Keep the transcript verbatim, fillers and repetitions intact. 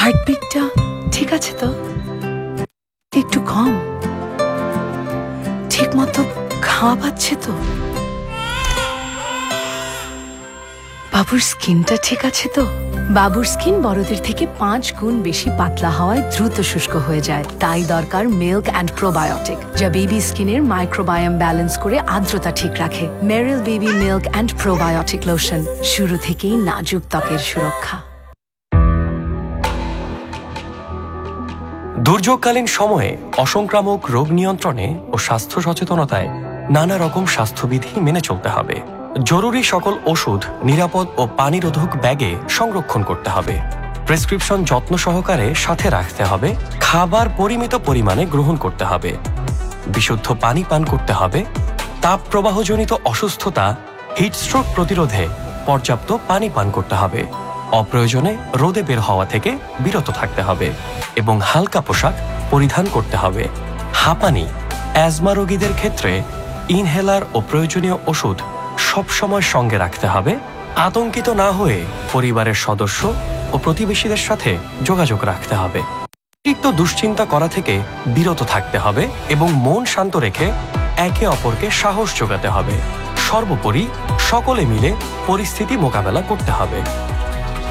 হার্টবিটটা ঠিক আছে তো? একটু কম? ঠিক মতো খাওয়া পাচ্ছে তো? বাবুর স্কিনটা ঠিক আছে তো? বাবুর স্কিন বড়দের থেকে পাঁচ গুণ বেশি পাতলা হওয়ায় দ্রুত শুষ্ক হয়ে যায়। তাই দরকার মিল্ক অ্যান্ড প্রোবায়োটিক, যা বেবি স্কিনের মাইক্রোবায়োম ব্যালেন্স করে আর্দ্রতা ঠিক রাখে। মেরিল baby milk and probiotic lotion, শুরু থেকেই নাজুক ত্বকের সুরক্ষা। দুর্যোগকালীন সময়ে অসংক্রামক রোগ নিয়ন্ত্রণে ও স্বাস্থ্য সচেতনতায় নানা রকম স্বাস্থ্যবিধি মেনে চলতে হবে। জরুরি সকল ওষুধ নিরাপদ ও পানিরোধক ব্যাগে সংরক্ষণ করতে হবে। প্রেসক্রিপশন যত্ন সহকারে সাথে রাখতে হবে। খাবার পরিমিত পরিমাণে গ্রহণ করতে হবে। বিশুদ্ধ পানি পান করতে হবে। তাপ প্রবাহজনিত অসুস্থতা, হিটস্ট্রোক প্রতিরোধে পর্যাপ্ত পানি পান করতে হবে। অপ্রয়োজনে রোদে বের হওয়া থেকে বিরত থাকতে হবে এবং হালকা পোশাক পরিধান করতে হবে। হাঁপানি, অ্যাজমা রোগীদের ক্ষেত্রে ইনহেলার ও প্রয়োজনীয় ওষুধ সবসময় সঙ্গে রাখতে হবে। আতঙ্কিত না হয়ে পরিবারের সদস্য ও প্রতিবেশীদের সাথে যোগাযোগ রাখতে হবে। অতিরিক্ত দুশ্চিন্তা করা থেকে বিরত থাকতে হবে এবং মন শান্ত রেখে একে অপরকে সাহস যোগাতে হবে। সর্বোপরি সকলে মিলে পরিস্থিতি মোকাবেলা করতে হবে।